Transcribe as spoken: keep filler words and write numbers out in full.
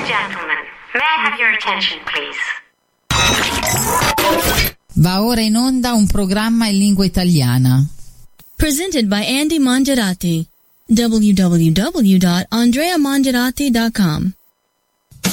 gentlemen, may I have your attention, please? Va ora in onda un programma in lingua italiana. Presented by Andy Mangerati. w w w dot andrea mangerati dot com